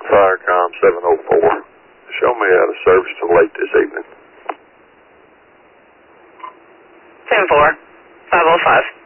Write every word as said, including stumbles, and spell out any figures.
Firecom seven oh four. Show me how to service to late this evening. ten four, five oh five.